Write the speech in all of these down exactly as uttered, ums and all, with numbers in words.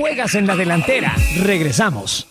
juegas en la delantera. Regresamos.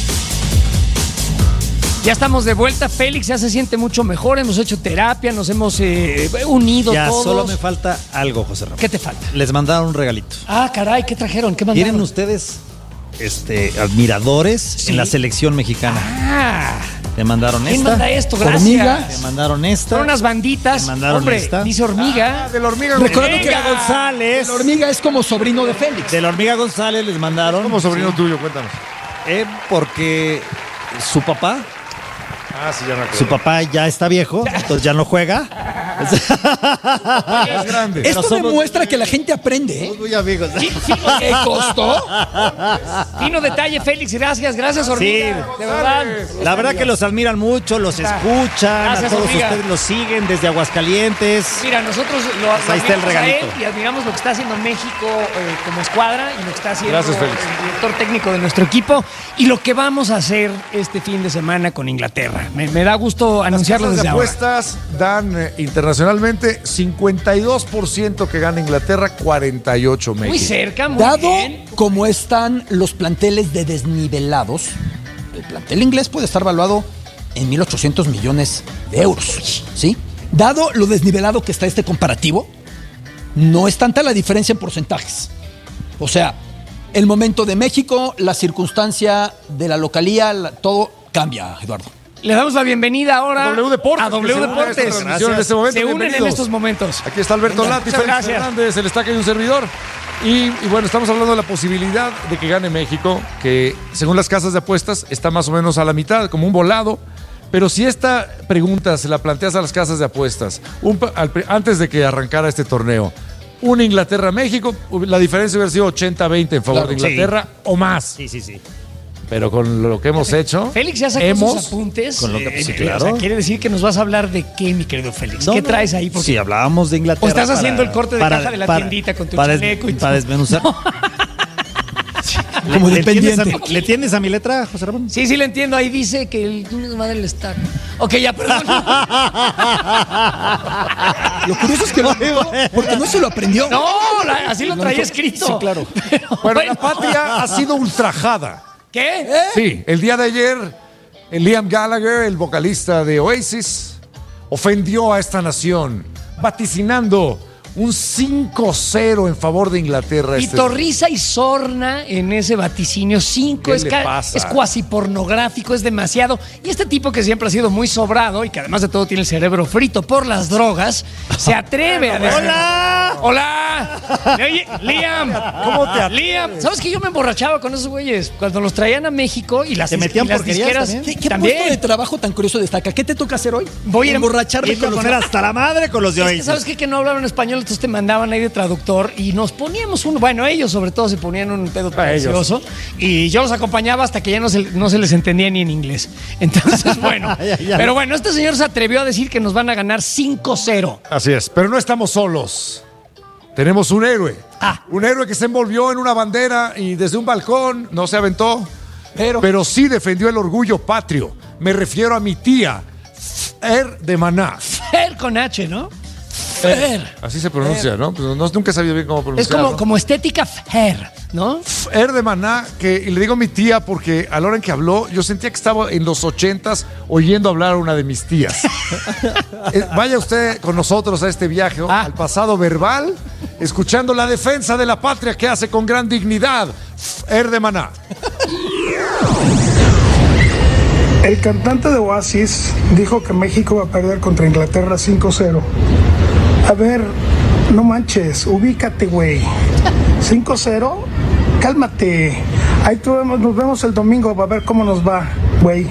Ya estamos de vuelta, Félix ya se siente mucho mejor, hemos hecho terapia, nos hemos eh, unido ya, todos. Ya, solo me falta algo, José Ramón. ¿Qué te falta? Les mandaron un regalito. Ah, caray, ¿qué trajeron? ¿Qué mandaron? ¿Tienen ustedes este, admiradores ¿Sí? en la selección mexicana? Ah. Te mandaron ¿Quién esta. manda esto? Gracias. Hormiga. Te mandaron esta. Son unas banditas. Te mandaron Hombre, esta. dice Hormiga. Ah, de la Hormiga Recordando que Venga. González. La Hormiga es como sobrino de Félix. De la Hormiga González les mandaron. Como sobrino sí. tuyo, cuéntanos. Eh, porque su papá. Ah, sí, ya me acuerdo. Su papá ya está viejo, entonces ya no juega. Es grande. Esto somos... demuestra que la gente aprende, ¿eh? Somos muy amigos. ¿Qué costó? Fino detalle, Félix. Gracias, gracias, Hormiga. Sí. De verdad. La verdad que los admiran mucho, los escuchan, Gracias, a todos Hormiga. ustedes los siguen desde Aguascalientes. Mira, nosotros lo Pues ahí está el admiramos a él regalito. y admiramos lo que está haciendo México eh, como escuadra y lo que está haciendo Gracias, Félix. el director técnico de nuestro equipo y lo que vamos a hacer este fin de semana con Inglaterra. Me, me da gusto anunciarlo Las desde casas de ahora. apuestas dan eh, internacionalmente cincuenta y dos por ciento que gana Inglaterra, cuarenta y ocho por ciento Muy México. cerca, muy Dado bien. como están los planteles de desnivelados, el plantel inglés puede estar valuado en mil ochocientos millones de euros. ¿Sí? Dado lo desnivelado que está este comparativo, no es tanta la diferencia en porcentajes. O sea, el momento de México, la circunstancia de la localía, la- todo cambia, Eduardo. Le damos la bienvenida ahora A W Deportes, a W que se une a esta Deportes. transmisión en este momento. Se unen en Bienvenidos. estos momentos. Aquí está Alberto Venga, Lati, muchas Félix gracias. Fernández, el Estaca y un servidor. Y, y bueno, estamos hablando de la posibilidad de que gane México, que según las casas de apuestas está más o menos a la mitad, como un volado. Pero si esta pregunta se la planteas a las casas de apuestas un pa- al pri- antes de que arrancara este torneo, un Inglaterra-México, la diferencia hubiera sido ochenta a veinte en favor Claro, de Inglaterra o más. Sí, sí, sí. Pero con lo que hemos hecho, Félix ya sacó hemos... sus apuntes. con lo que- Eh, sí, eh, claro. o sea, quiere decir que nos vas a hablar de qué, mi querido Félix. No, ¿Qué no. traes ahí? Porque Sí, hablábamos de Inglaterra. ¿O estás para- haciendo el corte de para- caja de la para- tiendita con tu para des- chaleco y Para todo? desmenuzar. ¿Le- Como le dependiente. tienes a- ¿Le tienes a mi letra, José Ramón? Sí, sí, le entiendo. Ahí dice que el madre le está. Ok, ya, perdón. Lo curioso es que lo porque no se lo aprendió. No, la- así lo traía escrito. Sí, claro. Pero, Bueno, bueno. la patria ha sido ultrajada. ¿Qué? Sí, el día de ayer, el Liam Gallagher, el vocalista de Oasis, ofendió a esta nación, vaticinando un cinco cero en favor de Inglaterra. Y este- Torriza y Sorna en ese vaticinio. Cinco ¿Qué es, le ca- pasa? es cuasi pornográfico, es demasiado. Y este tipo que siempre ha sido muy sobrado y que además de todo tiene el cerebro frito por las drogas, se atreve a decir. ¡Hola! ¡Hola! Oye, Liam. ¿Cómo te atreves? Liam, ¿sabes que yo me emborrachaba con esos güeyes? Cuando los traían a México y las, ¿Te metían y las porquerías disqueras. también? ¿Qué, qué también. puesto de trabajo tan curioso destaca? ¿Qué te toca hacer hoy? Voy a ir a- emborracharme Irte a con los... poner hasta la madre con los de Es hoy. que, ¿sabes qué? Que no hablaban español, entonces te mandaban ahí de traductor y nos poníamos un... Bueno, ellos sobre todo se ponían un pedo precioso y yo los acompañaba hasta que ya no se, no se les entendía ni en inglés. Entonces, bueno. Ya, ya. Pero bueno, este señor se atrevió a decir que nos van a ganar cinco cero. Así es, pero no estamos solos. Tenemos un héroe. Ah. Un héroe que se envolvió en una bandera y desde un balcón no se aventó, Pero, pero sí defendió el orgullo patrio. Me refiero a mi tía, Fer de Maná. Fer con H, ¿no? Fer. Así se pronuncia, ¿no? Pues no- nunca he sabido bien cómo Es pronunciarlo. como, como estética Fer, ¿no? Fer de Maná, que y le digo mi tía porque a la hora en que habló, yo sentía que estaba en los ochentas oyendo hablar a una de mis tías. Eh, Vaya usted con nosotros a este viaje Ah. al pasado verbal, escuchando la defensa de la patria que hace con gran dignidad Fer de Maná. El cantante de Oasis dijo que México va a perder contra Inglaterra cinco cero. A ver, no manches, ubícate, güey. cinco cero, cálmate. Ahí tú vemos- nos vemos el domingo para ver cómo nos va, güey.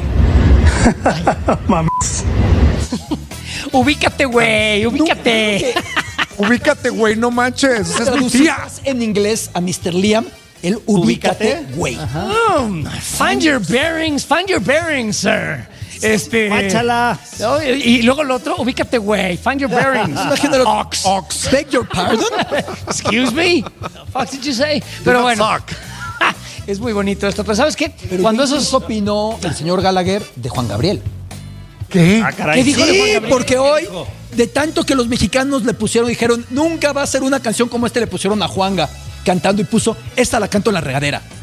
Mames. Ubícate, güey, ubícate. Ubícate, güey, no manches. Esa es mi tía. traducirás en inglés a mister Liam, el ubícate, Ubícate. güey. Oh, find your bearings, find your bearings, sir. Este. Guáchala. No, y, y luego el otro, ubícate, güey. Find your bearings. Imagínalo. Ox. Ox. Beg your pardon. Excuse me. The fuck did you say? Pero not bueno. suck. Es muy bonito esto. Pero ¿sabes qué? Pero Cuando ¿qué esos. opinó el señor Gallagher de Juan Gabriel? ¿Qué? Ah, caray. ¿Qué dijo de Juan Sí, Gabriel? porque hoy, de tanto que los mexicanos le pusieron, dijeron, nunca va a ser una canción como esta, le pusieron a Juanga cantando y puso, esta la canto en la regadera.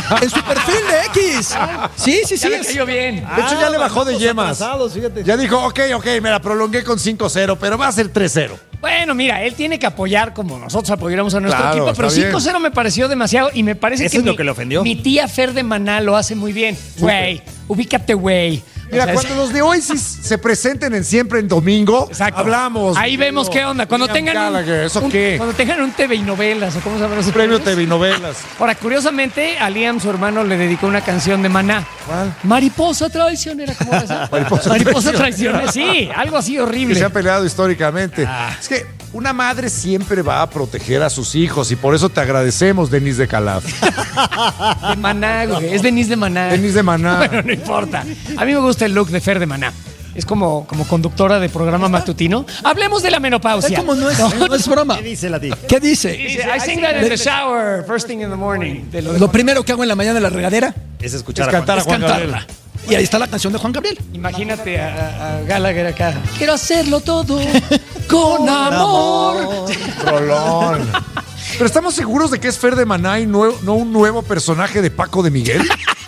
En su perfil de X. Sí, sí, sí. Ya le es- cayó bien. De hecho, ya le bajó de vamos yemas. atrasados, fíjate. Ya dijo, ok, ok, me la prolongué con cinco cero, pero va a ser tres cero. Bueno, mira, él tiene que apoyar como nosotros apoyáramos a nuestro Claro, equipo, pero está bien. cinco cero me pareció demasiado y me parece Eso que, es lo mi, que le ofendió. mi tía Fer de Maná lo hace muy bien. Güey, ubícate, güey. Mira, O sea, cuando es- los de Oasis se presenten en Siempre en Domingo, Exacto. hablamos. Ahí vemos qué onda. Cuando Liam tengan un, Gallagher, ¿eso un- qué? Cuando tengan un T V y novelas o cómo se llaman esos Premio premios. T V novelas. Ahora, curiosamente, a Liam, su hermano, le dedicó una canción de Maná. ¿Cuál? Mariposa traicionera, ¿cómo era esa? Mariposa Mariposa traicionera. traicionera, sí, algo así Que horrible. se ha peleado históricamente. Ah. Es que una madre siempre va a proteger a sus hijos y por eso te agradecemos, Denise de Calaf. De Maná, güey. Es Denise de Maná. Denise de Maná. Bueno, no importa. A mí me gusta el look de Fer de Maná. Es como, como conductora de programa matutino. Hablemos de la menopausia. Es como no es, no es broma. ¿Qué dice la tía? ¿Qué dice? Dice, I sing that in the shower, first thing in the morning. De lo de- Lo primero que hago en la mañana en la regadera Es escuchar Es a Juan. cantar a es Juan cantarla. Gabriel. Y ahí está la canción de Juan Gabriel. Imagínate a, a Gallagher acá. Quiero hacerlo todo con amor. Rolón. Pero estamos seguros de que es Fer de Maná y no, no un nuevo personaje de Paco de Miguel.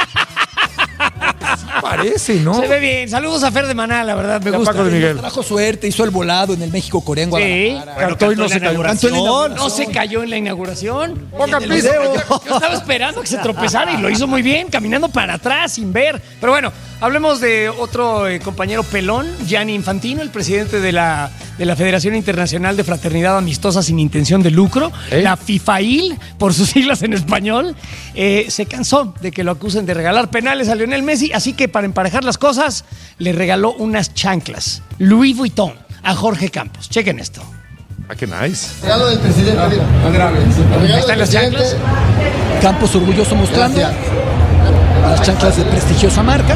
Sí parece, ¿no? Se ve bien. Saludos a Fer de Maná, la verdad, me Ya, gusta. Paco de Miguel. Trajo suerte, hizo el volado en el México-Corea en Sí. Guadalajara. Cantó y no se cayó. Cantó en la inauguración. No se cayó en la inauguración. Ponga En el piso. video. Yo estaba esperando que se tropezara y lo hizo muy bien, caminando para atrás sin ver. Pero bueno, hablemos de otro eh, compañero pelón, Gianni Infantino, el presidente de la, de la Federación Internacional de Fraternidad Amistosa sin Intención de Lucro, ¿Eh? la FIFAIL, por sus siglas en español. Eh, se cansó de que lo acusen de regalar penales a Lionel Messi, así que para emparejar las cosas, le regaló unas chanclas Louis Vuitton a Jorge Campos. Chequen esto. Ah, qué nice. Regalo del presidente. Regalo Ahí están del las presidente. chanclas. Campos orgulloso mostrando Gracias. las chanclas de prestigiosa marca.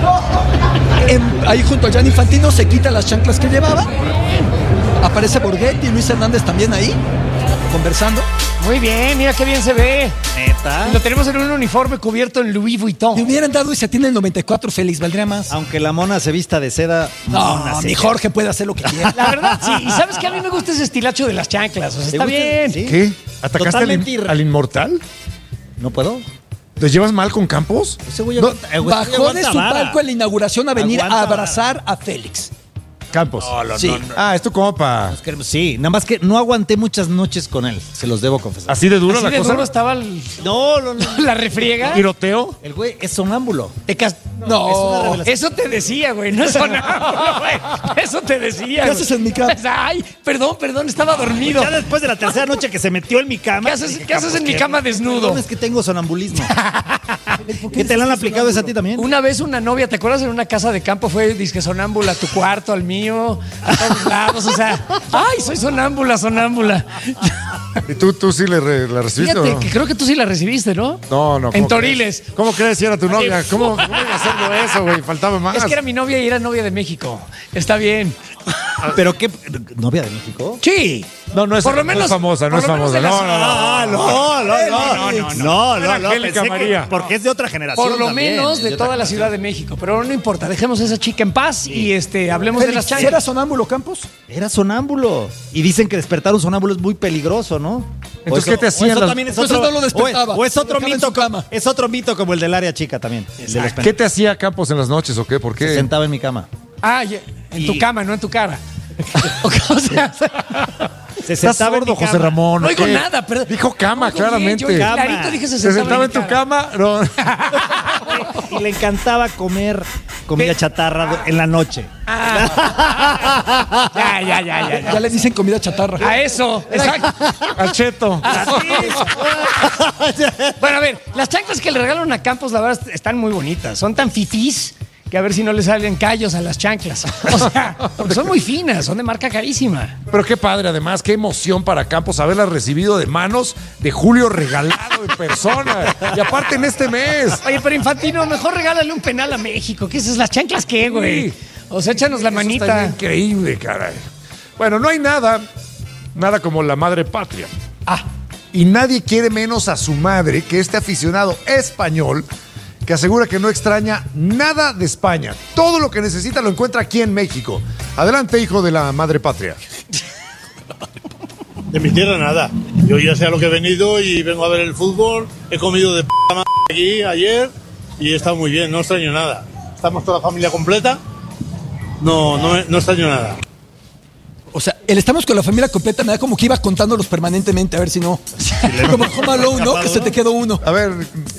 En- ahí junto a Gianni Infantino se quita las chanclas que llevaba. Aparece Borghetti y Luis Hernández también ahí, conversando. Muy bien, mira qué bien se ve. Neta. Lo tenemos en un uniforme cubierto en Louis Me Vuitton. hubieran dado y se tiene el noventa y cuatro, Félix, valdría más. Aunque la mona se vista de seda, mona No, se mi queda. Jorge puede hacer lo que quiera. La verdad, sí. Y sabes que a mí me gusta ese estilacho de las chanclas. O sea, ¿Te está gusta? bien. Sí. ¿Qué? ¿Atacaste al, Totalmente in- irre- al inmortal? ¿No puedo? ¿Te llevas mal con Campos? Ese güey No, aguanta- eh, güey, ese güey Bajó de aguanta su vara. palco en la inauguración a venir Aguanta a abrazar a Félix. Campos. Sí. Ah, es tu compa. Es que- Sí, nada más que no aguanté muchas noches con él, se los debo confesar. ¿Así de duro Así la de cosa? duro estaba el- No, no, no. la refriega. ¿Tiroteo? El güey es sonámbulo. Te cas- No, Eso te decía, güey. No es sonámbulo, güey. Eso te decía. ¿Qué güey. haces en mi cama? Ay, perdón, perdón, estaba dormido. Ya después de la tercera noche que se metió en mi cama. ¿Qué haces, dije, qué haces Campos, en mi ¿qué? cama desnudo? Perdón, es que tengo sonambulismo. ¿Qué te la han aplicado esa a ti también? Una vez una novia, ¿te acuerdas? En una casa de campo fue disque sonámbula a tu cuarto, al mío, a todos lados. O sea, ay, soy sonámbula, sonámbula. ¿Y tú, tú sí le, re- la recibiste Fíjate o no? que creo que tú sí la recibiste, ¿no? No, no. En ¿cómo Toriles. crees? ¿Cómo crees si era tu novia? Ay, ¿Cómo, cómo iba a hacerlo eso, güey? Faltaba más. Es que era mi novia y era novia de México. Está bien. ¿Pero qué? ¿Novia de México? Sí. No, no es, Por lo no es menos- famosa, no por es lo menos famosa. de la No, zona. no, no. Ah, no, no, no, no, no, no, no, Angélica pensé que- María. porque es de otra generación. Por lo también, menos es de otra toda la generación. Ciudad de México. Pero no importa, dejemos a esa chica en paz y este hablemos de las Félix, ¿sí chanclas. era sonámbulo, Campos? Era sonámbulo. Y dicen que despertar un sonámbulo es muy peligroso, ¿no? Entonces, O ¿qué te o hacían eso las- también es Entonces otro, no lo despertaba. O es, o es otro Se quedaba en mito su cama. Es otro mito como el del área chica también. el de los ¿Qué te hacía Campos en las noches o qué? ¿Por Se qué? sentaba en mi cama. Ah, ya, en Y- tu cama, no en tu cara. O sea, Se ¿Estás sentaba en sordo, mi cama. José Ramón? no ¿o oigo qué? nada, pero Dijo cama, Oigo bien, claramente. yo clarito dije se ¿Se sentaba, sentaba en tu cama? No. Y le encantaba comer comida Ve- chatarra do- en la noche. Ah. Ya, ya, ya, ya, Ya ya. le dicen comida chatarra. A eso, exacto. Al cheto. Bueno, a ver, las chanclas que le regalan a Campos, la verdad, están muy bonitas. Son tan fifís que a ver si no le salen callos a las chanclas. O sea, porque son muy finas, son de marca carísima. Pero qué padre, además, qué emoción para Campos haberla recibido de manos de Julio regalado en persona. Y aparte en este mes. Oye, pero Infantino, mejor regálale un penal a México. ¿Qué es eso? ¿Las chanclas qué, güey? O sea, échanos la Eso está manita. increíble, caray. Bueno, no hay nada, nada como la madre patria. Ah, Y nadie quiere menos a su madre que este aficionado español que asegura que no extraña nada de España. Todo lo que necesita lo encuentra aquí en México. Adelante, hijo de la madre patria. De mi tierra nada. Yo ya sé a lo que he venido y vengo a ver el fútbol. He comido de p*** madre Aquí ayer y he estado muy bien, no extraño nada. Estamos toda la familia completa, no, no, no extraño nada. O sea, el estamos con la familia completa me da como que iba contándolos permanentemente, a ver si no. Como Home Alone, ¿no? Que se te quedó uno. A ver,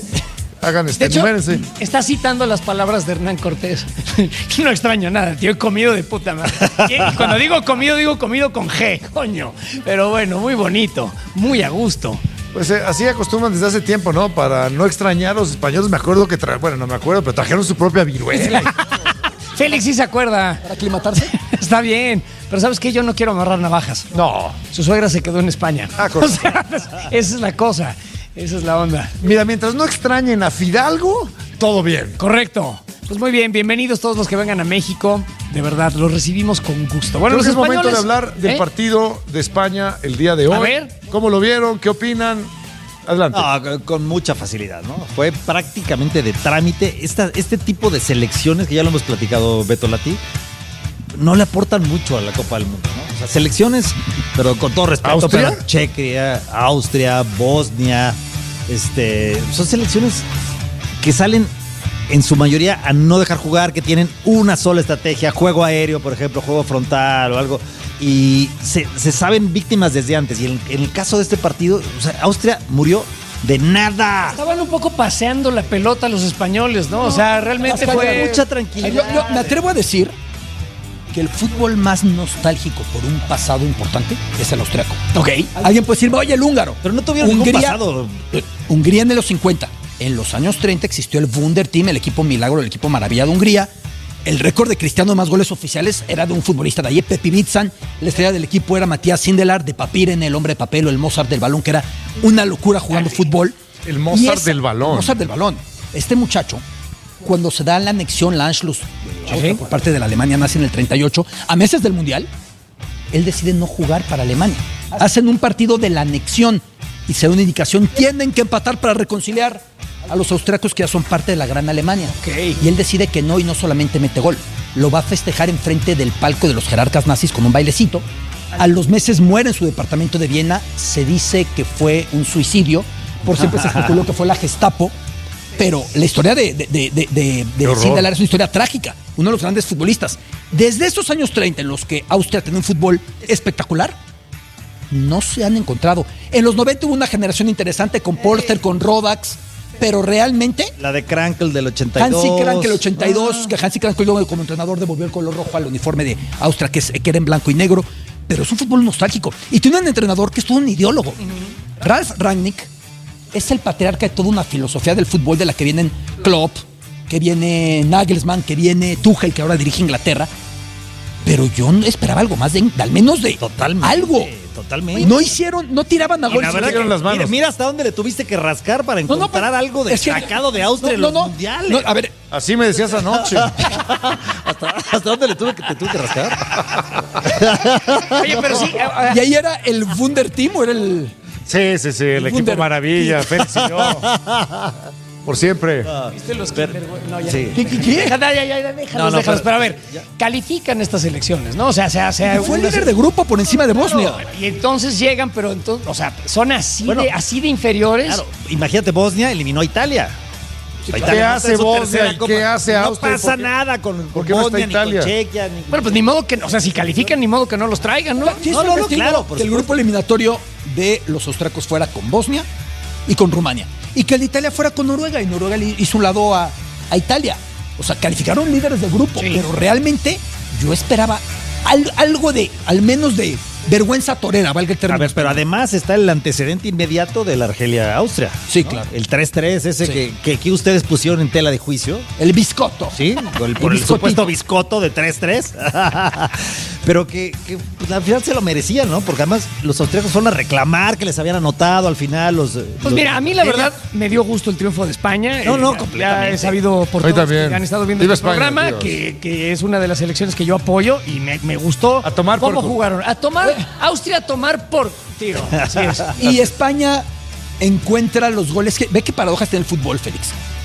hagan este, De hecho, numérense. está citando las palabras de Hernán Cortés. No extraño nada, tío. He comido de puta madre. Y cuando digo comido, digo comido con G, coño. Pero bueno, muy bonito, muy a gusto. Pues eh, así acostumbran desde hace tiempo, ¿no? Para no extrañar a los españoles. Me acuerdo que, tra... bueno, no me acuerdo, pero trajeron su propia viruela. Félix sí se acuerda. ¿Para aclimatarse? Está bien, pero ¿sabes qué? Yo no quiero amarrar navajas. No. Su suegra se quedó en España. Ah, o sea, esa es la cosa, esa es la onda. Mira, mientras no extrañen a Fidalgo, todo bien. Correcto. Pues muy bien, bienvenidos todos los que vengan a México. De verdad, los recibimos con gusto. Bueno, Bueno, los es momento de españoles- hablar del ¿Eh? partido de España el día de hoy. A ver. ¿Cómo lo vieron? ¿Qué opinan? Adelante. No, con mucha facilidad, ¿no? Fue prácticamente de trámite. Esta, este tipo de selecciones, que ya lo hemos platicado, Beto Lati, no le aportan mucho a la Copa del Mundo, ¿no? O sea, selecciones, pero con todo respeto, ¿Austria? pero Chequia, Austria, Bosnia, este, son selecciones que salen en su mayoría a no dejar jugar, que tienen una sola estrategia, juego aéreo, por ejemplo, juego frontal o algo, y se, se saben víctimas desde antes. Y en, en el caso de este partido, o sea, Austria murió de nada. Estaban un poco paseando la pelota los españoles, ¿no? O sea, realmente Hasta fue... mucha Yo, tranquilidad. yo me atrevo a decir que el fútbol más nostálgico por un pasado importante es el austriaco. Ok. Alguien puede decir, oye, el húngaro. Pero no tuvieron ningún pasado. eh, Hungría en los cincuenta. En los años treinta existió el Wunder Team, el equipo milagro, el equipo maravilla de Hungría. El récord de Cristiano de más goles oficiales era de un futbolista de allí, Pepi Bitzan. La estrella del equipo era Matías Sindelar, de Papiren, el hombre de papel o el Mozart del balón, que era una locura jugando fútbol. El Mozart Y esa- del balón. el Mozart del balón. Este muchacho, cuando se da la anexión, la Anschluss, Sí. por parte de la Alemania nazi en el treinta y ocho, a meses del Mundial, él decide no jugar para Alemania. Hacen un partido de la anexión y se da una indicación, tienen que empatar para reconciliar a los austriacos que ya son parte de la gran Alemania. Ok. Y él decide que no, y no solamente mete gol, lo va a festejar enfrente del palco de los jerarcas nazis con un bailecito. A los meses muere en su departamento de Viena, se dice que fue un suicidio, por siempre se especuló que fue la Gestapo, pero la historia de, de, de, de, de, de horror. Sindelar es una historia trágica, uno de los grandes futbolistas. Desde esos años treinta en los que Austria tenía un fútbol espectacular, no se han encontrado. En los noventa hubo una generación interesante con Porter, con Rodax, pero realmente La de Krankel del ochenta y dos. Hansi Krankel ochenta y dos, que Hansi Krankel luego como entrenador devolvió el color rojo al uniforme de Austria, que, es, que era en blanco y negro, pero es un fútbol nostálgico. Y tiene un entrenador que es todo un ideólogo. Ralf Rangnick es el patriarca de toda una filosofía del fútbol de la que vienen Klopp, que viene Nagelsmann, que viene Tuchel, que ahora dirige Inglaterra. Pero yo no esperaba algo más de, de al menos de Totalmente. algo. Totalmente. No hicieron, no tiraban a Y gol. la verdad hicieron que, las manos. Mira, mira hasta dónde le tuviste que rascar para No, no, encontrar pero- algo es que- destacado de Austria no, en no, los no. mundiales. No, a ver, Así me decías anoche. ¿Hasta, hasta dónde le tuve que, te tuve que rascar? Oye, pero sí... eh, eh, ¿y ahí era el Wunder Team o era el...? Sí, sí, sí, el equipo Wunder. maravilla, Félix y yo. Por siempre. ¿Viste los Kinder? No, ya. Sí. ¿Qué, qué, qué? Deja- ya, ya, ya, déjalos, No, no, déjalos. pero- Pero a ver, califican estas elecciones, ¿no? O sea, se hace... Fue líder de grupo por encima de Bosnia. Y entonces llegan, pero entonces, o sea, son así, Bueno, de, así de inferiores. Claro, imagínate, Bosnia eliminó a Italia. A Italia ¿Qué no hace está en su Bosnia tercera y Copa. qué hace No Austria? pasa ¿Por qué- nada con, con por qué no está Bosnia, ni Italia? con Chequia. Ni... Bueno, pues ni modo que, o sea, si califican, ni modo que no los traigan, ¿no? Sí, es No, no, no, objetivo claro, por que el supuesto. grupo eliminatorio de los austriacos fuera con Bosnia y con Rumania. Y que el de Italia fuera con Noruega. Y Noruega le hizo un lado a, a Italia. O sea, calificaron líderes del grupo. Sí. Pero realmente yo esperaba al- algo de, al menos de vergüenza torera, valga el A término. ver, pero además está el antecedente inmediato de la Argelia-Austria. Sí, ¿no? claro. El tres tres, ese Sí. que, que aquí ustedes pusieron en tela de juicio. El biscotto. Sí, por el, por El el supuesto biscotito. biscoto de tres tres. Pero que, que, pues, al final se lo merecían, ¿no? Porque además los austríacos fueron a reclamar que les habían anotado al final los... Pues mira, a mí la verdad me dio gusto el triunfo de España. No, no, Ya- completamente. Ya he sabido por A mí todos también. que han estado viendo Viva este España, programa Dios. que, que es una de las selecciones que yo apoyo y me, me gustó. A tomar cómo por- jugaron. A tomar, Austria a tomar por tiro. Así es. Y España encuentra los goles que... Ve qué paradojas tiene el fútbol, Félix.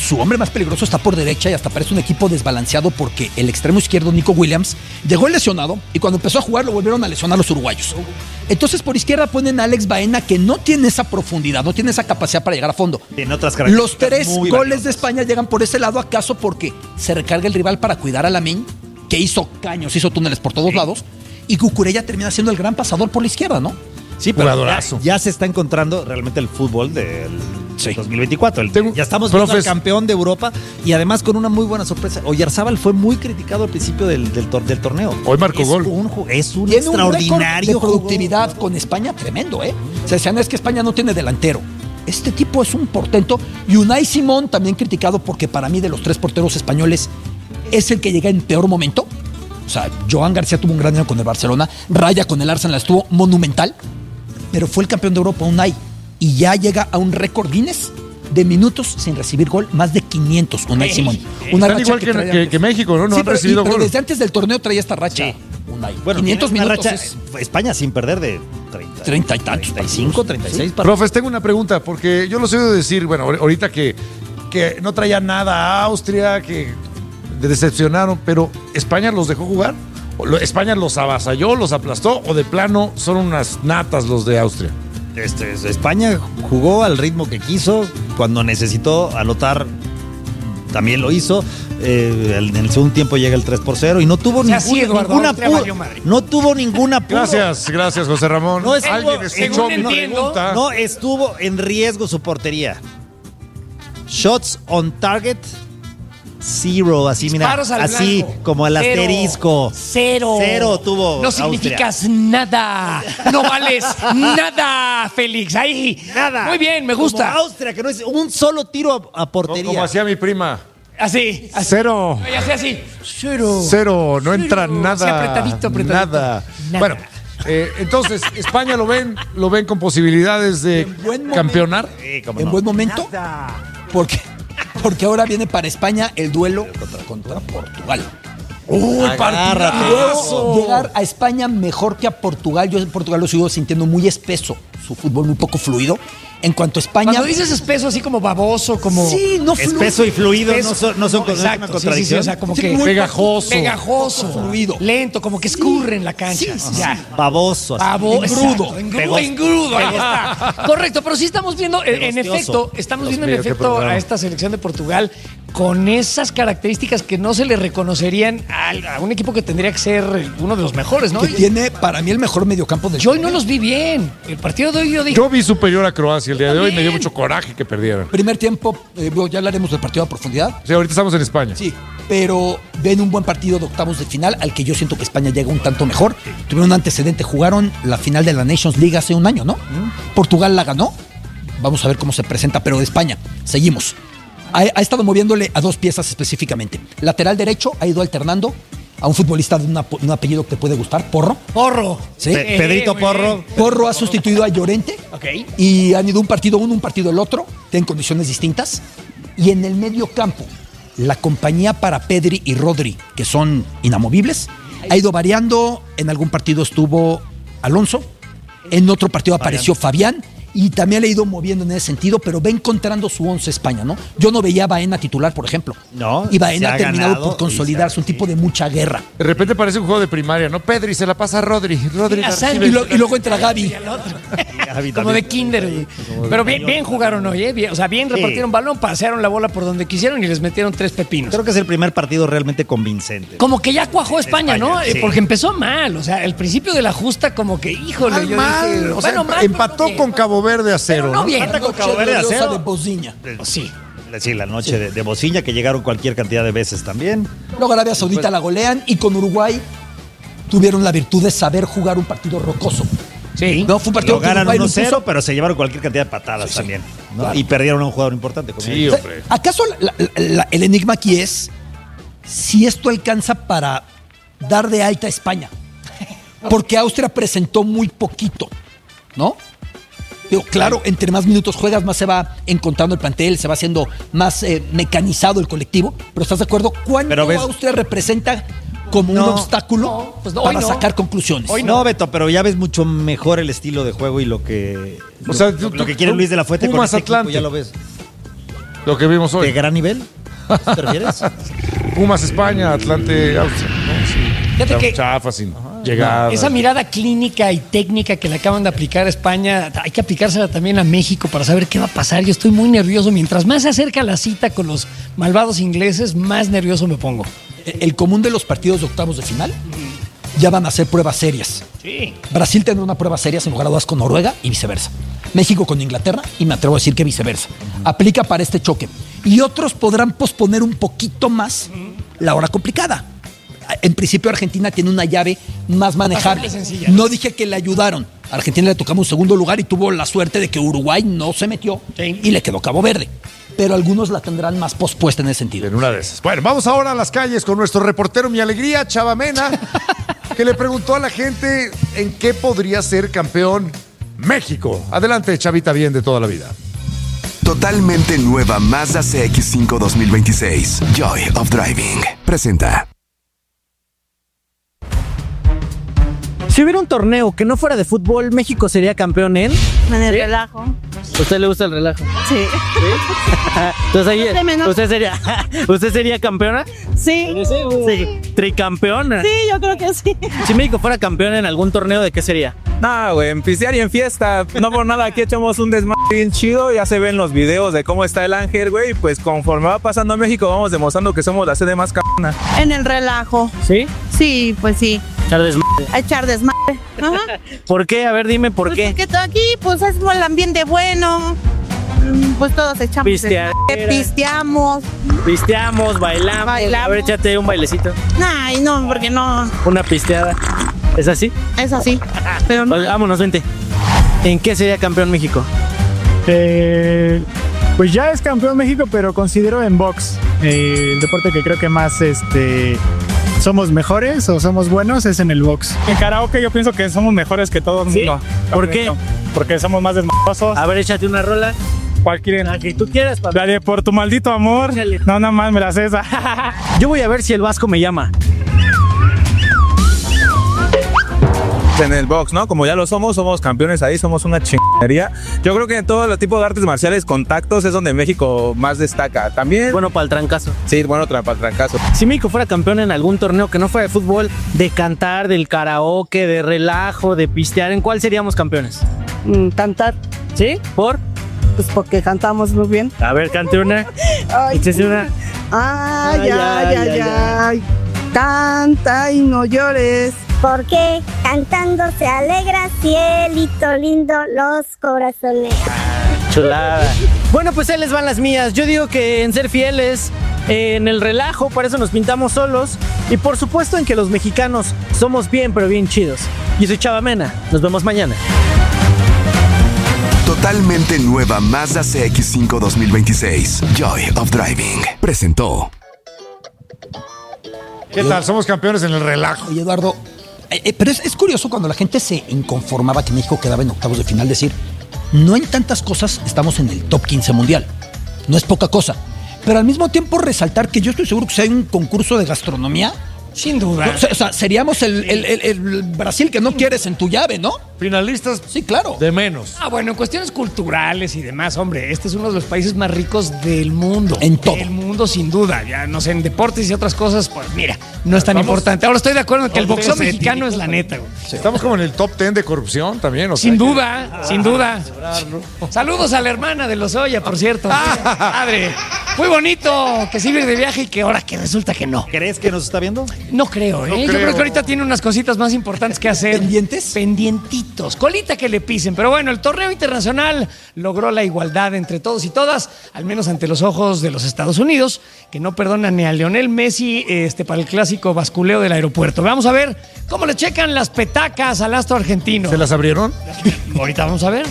su hombre más peligroso está por derecha y hasta parece un equipo desbalanceado porque el extremo izquierdo, Nico Williams, llegó lesionado y cuando empezó a jugar lo volvieron a lesionar los uruguayos. Entonces por izquierda ponen a Alex Baena, que no tiene esa profundidad, no tiene esa capacidad para llegar a fondo. Tiene otras características. Los tres muy goles valiosas. de España llegan por ese lado, acaso porque se recarga el rival para cuidar a Lamine, que hizo caños, hizo túneles por todos lados, y Cucurella termina siendo el gran pasador por la izquierda, ¿no? Sí, pero ya, Jugadorazo. ya se está encontrando realmente el fútbol del Sí. dos mil veinticuatro. El- Tengo- ya estamos viendo profes- al campeón de Europa y además con una muy buena sorpresa. Oyarzábal fue muy criticado al principio del, del, tor- del torneo. Hoy marcó es gol. Un, ju- es un Tiene un récord extraordinario de productividad jugador. con España tremendo, ¿eh? Se decían, es que España no tiene delantero. Este tipo es un portento. Y Unai Simón, también criticado porque para mí de los tres porteros españoles es el que llega en peor momento. O sea, Joan García tuvo un gran año con el Barcelona, Raya con el Arsenal estuvo monumental, pero fue el campeón de Europa Unai y ya llega a un récord Guinness de minutos sin recibir gol, más de quinientos Unai Ey, Simón. ey. Una Están racha igual que, traía que- antes. que México, ¿no? No Sí, han pero, recibido y- pero gol. desde antes del torneo traía esta racha. Unai. Bueno, quinientos tiene una minutos. racha, es- España sin perder de treinta, Treinta y tantos treinta y cinco, partidos. treinta y seis partidos. Profes, tengo una pregunta, porque yo los he oído decir, bueno, ahor- ahorita que, que no traía nada a Austria, que decepcionaron, pero ¿España los dejó jugar? ¿O lo- ¿España los avasalló, los aplastó? ¿O de plano son unas natas los de Austria? Este, España jugó al ritmo que quiso, cuando necesitó anotar también lo hizo. Eh, en el segundo tiempo llega el tres por cero y no tuvo sea, ninguna, sí, Eduardo, ninguna Austria apuro. valió madre. No tuvo ninguna apuro. Gracias, gracias, José Ramón. No estuvo- Alguien según escuchó mi entiendo, pregunta. No estuvo en riesgo su portería. Shots on target, zero, así mira, Disparos al así blanco. como el Cero. asterisco. Cero. Cero tuvo No Austria. significas nada. No vales nada, Félix. Ahí. Nada. Muy bien, me Como gusta. Austria, que no es un solo tiro a, a Co- portería. Como hacía mi prima. Así. así. Cero. Y así, así. Cero. Cero, no entra Cero. nada. Sí, apretadito, apretadito. Nada. Nada. Bueno, eh, entonces, España lo ven, lo ven con posibilidades de En buen momento. campeonar. Sí, cómo En no. buen momento. Porque, porque ahora viene para España el duelo contra Portugal. Uy, agárrate. Y luego llegar a España mejor que a Portugal. Yo en Portugal lo sigo sintiendo muy espeso, su fútbol muy poco fluido. En cuanto a España. Cuando dices espeso, así como baboso, como. Sí, no fluye. Espeso y fluido Espeso. no son, no son No, no es exacto, una sí, contradicción. sí, sí, o sea, como Sí, que. muy Pegajoso. Pegajoso. Fluido. Lento, como que escurre en la cancha. Sí, ya. baboso. así. Babo, Engrudo. exacto, engrudo, Pegosto. engrudo, ahí está. Correcto, pero sí estamos viendo, en, en Pegostioso. efecto, estamos Dios viendo en mío, qué efecto programa. a esta selección de Portugal con esas características que no se le reconocerían al- a, un equipo que tendría que ser uno de los mejores, ¿no? Que Y- tiene para mí el mejor mediocampo del Yo hoy no los vi bien. El partido de hoy yo dije. Yo vi superior a Croacia el día de hoy, me dio También. mucho coraje que perdieran. Primer tiempo, eh, bueno, ya hablaremos del partido a profundidad. Sí, ahorita estamos en España. Sí, pero ven un buen partido de octavos de final al que yo siento que España llega un tanto mejor. Tuvieron un antecedente, jugaron la final de la Nations League hace un año, ¿no? Portugal la ganó. Vamos a ver cómo se presenta, pero de España, seguimos. Ha, ha estado moviéndole a dos piezas específicamente. Lateral derecho ha ido alternando a un futbolista de una- un apellido que te puede gustar, Porro. Porro. Sí. Pe- Pedrito muy Porro. bien. Porro ha sustituido a Llorente. Ok. Y han ido un partido uno, un partido el otro, en condiciones distintas. Y en el medio campo, la compañía para Pedri y Rodri, que son inamovibles, ha ido variando. En algún partido estuvo Alonso, en otro partido apareció Fabián. Y también le ha ido moviendo en ese sentido, pero va encontrando su once España, ¿no? Yo no veía a Baena titular, por ejemplo. No, Y Baena se ha ha terminado ganado por consolidarse, y se ha- un tipo de mucha guerra. De repente parece un juego de primaria, ¿no? Pedri se la pasa a Rodri. Rodri la Asante. recibe. Y, lo- y luego entra Gaby. Y al otro. Gaby Como también. de kinder. güey. Pero bien, bien jugaron hoy, ¿eh? Bien, o sea, bien Sí. repartieron balón, pasearon la bola por donde quisieron y les metieron tres pepinos. Creo que es el primer partido realmente convincente. Como que ya cuajó España, ¿no? España, Eh, sí. Porque empezó mal. O sea, el principio de la justa, como que, híjole, Mal, yo mal. dije, O sea, bueno, emp- mal, empató pero no con bien. Cabo Verde a cero, Pero no ¿no? bien. Empata con Noche Cabo Verde a gloriosa cero. de Bosniña. Sí. Sí, la noche de, de Bociña, que llegaron cualquier cantidad de veces también. Luego Arabia Saudita la golean y con Uruguay tuvieron la virtud de saber jugar un partido rocoso. Sí. No, fue un partido Lo que ganan Uruguay lo uno cero, impuso. pero se llevaron cualquier cantidad de patadas Sí, sí. también. ¿no? Claro. Y perdieron a un jugador importante. Como Sí, ya- O sea, hombre. ¿acaso la- la- la- el enigma aquí es si esto alcanza para dar de alta a España? Porque Austria presentó muy poquito, ¿no? Digo, claro, entre más minutos juegas, más se va encontrando el plantel, se va haciendo más eh, mecanizado el colectivo. Pero ¿estás de acuerdo? ¿Cuánto Pero ves- Austria representa como un No, obstáculo no, pues no, para hoy no. sacar conclusiones? Hoy No, Beto, pero ya ves mucho mejor el estilo de juego y lo que, O sea, lo, tú- lo que tú- quiere Luis de la Fuente con Pumas este equipo, Atlante. ya lo ves. Lo que vimos hoy. ¿De gran nivel? ¿Te refieres? Pumas, España, Atlante, Austria. ¿no? Sí. Fíjate que chafa, sin llegar. esa mirada clínica y técnica que le acaban de aplicar a España, hay que aplicársela también a México para saber qué va a pasar. Yo estoy muy nervioso. Mientras más se acerca la cita con los malvados ingleses, más nervioso me pongo. El común de los partidos de octavos de final ya van a ser pruebas serias. Sí. Brasil tendrá una prueba seria en lugar de dudas con Noruega y viceversa. México con Inglaterra y me atrevo a decir que viceversa. Aplica para este choque. Y otros podrán posponer un poquito más la hora complicada. En principio Argentina tiene una llave más manejable. Sencilla. No dije que le ayudaron. A Argentina le tocamos un segundo lugar y tuvo la suerte de que Uruguay no se metió Sí. y le quedó Cabo Verde. Pero algunos la tendrán más pospuesta en ese sentido. En una de esas. Bueno, vamos ahora a las calles con nuestro reportero Mi Alegría, Chava Mena, que le preguntó a la gente en qué podría ser campeón México. Adelante, Chavita, bien de toda la vida. Totalmente nueva Mazda C X cinco dos mil veintiséis. Joy of Driving. Presenta. Si hubiera un torneo que no fuera de fútbol, México sería campeón en... En el relajo. ¿A usted le gusta el relajo? Sí. Entonces ahí, No sé menos. ¿usted sería, ¿usted sería campeona? Sí. Sí. ¿Tricampeona? Sí, yo creo que sí. Si México fuera campeón en algún torneo, ¿de qué sería? No, güey, en pistear y en fiesta. No por nada, aquí echamos un desmadre bien chido. Ya se ven los videos de cómo está el Ángel, güey. Pues conforme va pasando a México, vamos demostrando que somos la sede más cabrona. En el relajo. ¿Sí? Sí, pues sí. Echar desmadre. A echar desmadre. Ajá. ¿Por qué? A ver, dime por Pues qué. porque todo aquí, pues es el ambiente bueno. Mm, Pues todos echamos Pisteadera. desmadre, pisteamos. Pisteamos, bailamos. Bailamos. A ver, échate un bailecito. Ay, no, porque no. Una pisteada. ¿Es así? Es así. Pero no. Pues, vámonos, vente. ¿En qué sería campeón México? Eh, pues ya es campeón México, pero considero en box. Eh, el deporte que creo que más este, somos mejores o somos buenos es en el box. En karaoke yo pienso que somos mejores que todo el ¿Sí? mundo. ¿Por qué? Porque somos más desmadrosos. A ver, échate una rola. ¿Cuál quieren? La que tú quieras, papi. La de Por tu maldito amor. Échale. No, nada más me la sé esa. Yo voy a ver si el Vasco me llama. En el box, ¿no? Como ya lo somos, somos campeones ahí, somos una chingadería. Yo creo que en todo el tipo de artes marciales, contactos, es donde México más destaca. También. Bueno, para el trancazo. Sí, bueno, para el trancazo. Si México fuera campeón en algún torneo que no fuera de fútbol, de cantar, del karaoke, de relajo, de pistear, ¿en cuál seríamos campeones? Mm, cantar. ¿Sí? ¿Por? Pues porque cantamos muy bien. A ver, cante una. Ay, Échese una. ay, Ay, ay, ay, ay, ay, ay. Canta y no llores. Porque cantando se alegra, cielito lindo, los corazones. Chulada. Bueno, pues ahí les van las mías. Yo digo que en ser fieles, en el relajo, por eso nos pintamos solos. Y por supuesto en que los mexicanos somos bien, pero bien chidos. Yo soy Chava Mena. Nos vemos mañana. Totalmente nueva Mazda C X cinco dos mil veintiséis. Joy of Driving. Presentó. ¿Qué tal? Somos campeones en el relajo. Oye, Eduardo, eh, eh, pero es, es curioso cuando la gente se inconformaba que México quedaba en octavos de final, decir, no en tantas cosas estamos en el top quince mundial. No es poca cosa. Pero al mismo tiempo resaltar que yo estoy seguro que si hay un concurso de gastronomía, Sin duda. no, o sea, o sea, seríamos el, el- el- el Brasil que no quieres en tu llave, ¿no? Finalistas Sí, claro. de menos. Ah, bueno, en cuestiones culturales y demás, hombre, este es uno de los países más ricos del mundo. En todo. Del mundo, sin duda. Ya no sé, en deportes y otras cosas, pues mira, no es tan Estamos- importante. Ahora estoy de acuerdo en que el Todos boxeo los mexicano es la neta, güey. Estamos como en el top ten de corrupción también. O sea, Sin que- duda, sin duda. Saludos a la hermana de Lozoya, por cierto. Padre, muy bonito que se iba de viaje y que ahora que resulta que no. ¿Crees que nos está viendo? No creo, ¿eh? No Yo creo. creo que ahorita tiene unas cositas más importantes que hacer. ¿Pendientes? Pendientitos. Colita que le pisen. Pero bueno, el torneo internacional logró la igualdad entre todos y todas, al menos ante los ojos de los Estados Unidos, que no perdonan ni a Lionel Messi este, para el clásico basculeo del aeropuerto. Vamos a ver cómo le checan las petacas al astro argentino. ¿Se las abrieron? Ahorita vamos a ver.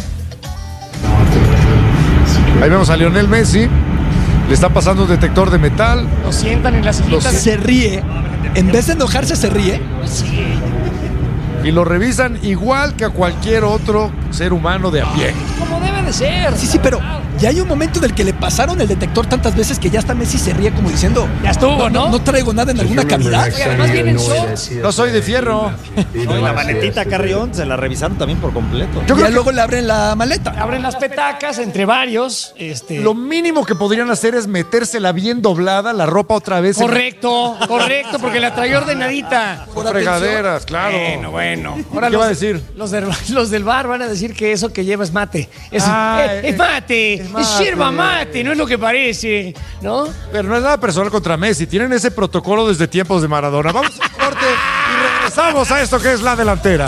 Ahí vemos a Lionel Messi. Le está pasando un detector de metal. Lo sientan en las sillitas. Se ríe. En vez de enojarse, se ríe. Sí. Y lo revisan igual que a cualquier otro ser humano de a pie. Como debe de ser. Sí, sí, pero Y hay un momento en el que le pasaron el detector tantas veces que ya hasta Messi se ríe como diciendo, ya estuvo, ¿no? No, no traigo nada en alguna cavidad. Y además viene en shock. No soy de fierro. No, y la maletita Carrión se la revisaron también por completo. Yo creo que luego le abren la maleta. Abren las petacas entre varios. Este... Lo mínimo que podrían hacer es metérsela bien doblada, la ropa otra vez. Correcto, en... correcto, porque la traía ordenadita. Por fregaderas, claro. Bueno, bueno. Ahora ¿Qué los, va a decir? Los, de, los del bar van a decir que eso que lleva es mate. Es, ah, es, es mate, es, mate. es yerba mate, no es lo que parece, ¿no? Pero no es nada personal contra Messi. Tienen ese protocolo desde tiempos de Maradona. Vamos a corte y regresamos a esto que es La Delantera.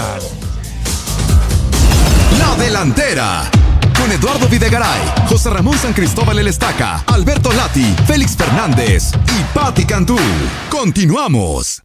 La Delantera. Con Eduardo Videgaray, José Ramón San Cristóbal El Estaca, Alberto Lati, Félix Fernández y Patti Cantú. Continuamos.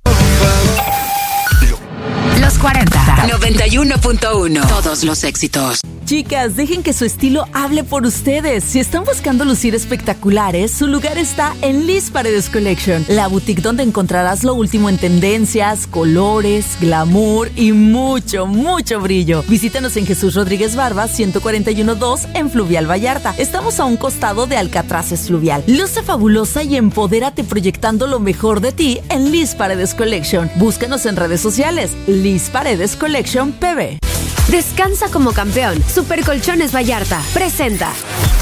Los cuarenta, noventa y uno punto uno. Todos los éxitos. Chicas, dejen que su estilo hable por ustedes. Si están buscando lucir espectaculares, su lugar está en Liz Paredes Collection, la boutique donde encontrarás lo último en tendencias, colores, glamour y mucho, mucho brillo. Visítanos en Jesús Rodríguez Barba, ciento cuarenta y uno dos en Fluvial Vallarta. Estamos a un costado de Alcatraces Fluvial. Luce fabulosa y empodérate proyectando lo mejor de ti en Liz Paredes Collection. Búscanos en redes sociales, Liz Paredes Collection P B. Descansa como campeón. Super Colchones Vallarta presenta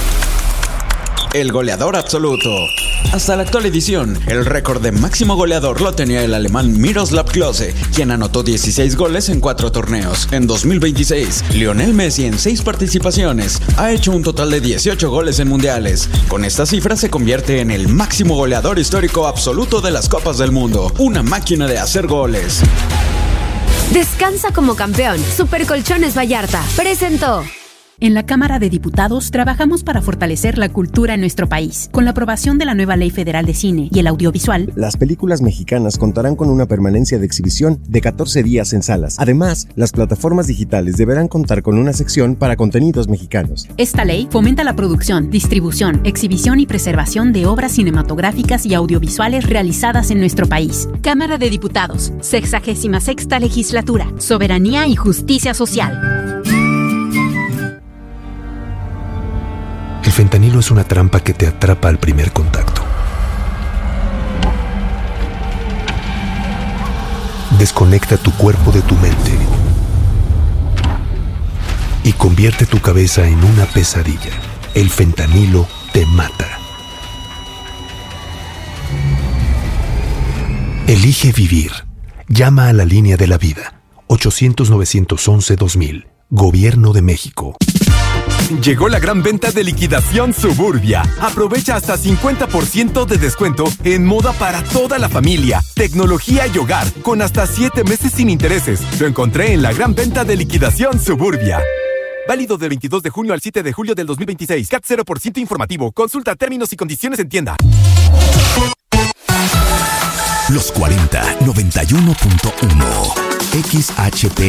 el goleador absoluto. Hasta la actual edición, el récord de máximo goleador lo tenía el alemán Miroslav Klose, quien anotó dieciséis goles en cuatro torneos. En dos mil veintiséis, Lionel Messi en seis participaciones ha hecho un total de dieciocho goles en mundiales. Con esta cifra se convierte en el máximo goleador histórico absoluto de las Copas del Mundo. Una máquina de hacer goles. Descansa como campeón. Super Colchones Vallarta presentó. En la Cámara de Diputados trabajamos para fortalecer la cultura en nuestro país. Con la aprobación de la nueva Ley Federal de Cine y el Audiovisual, las películas mexicanas contarán con una permanencia de exhibición de catorce días en salas. Además, las plataformas digitales deberán contar con una sección para contenidos mexicanos. Esta ley fomenta la producción, distribución, exhibición y preservación de obras cinematográficas y audiovisuales realizadas en nuestro país. Cámara de Diputados, sexagésima sexta Legislatura, Soberanía y Justicia Social. El fentanilo es una trampa que te atrapa al primer contacto. Desconecta tu cuerpo de tu mente y convierte tu cabeza en una pesadilla. El fentanilo te mata. Elige vivir. Llama a la línea de la vida. ochocientos, novecientos once, dos mil. Gobierno de México. Llegó la gran venta de liquidación Suburbia. Aprovecha hasta cincuenta por ciento de descuento en moda para toda la familia, tecnología y hogar, con hasta siete meses sin intereses. Lo encontré en la gran venta de liquidación Suburbia. Válido del veintidós de junio al siete de julio del dos mil veintiséis. C A T cero por ciento informativo. Consulta términos y condiciones en tienda. Los cuarenta, noventa y uno punto uno. X H P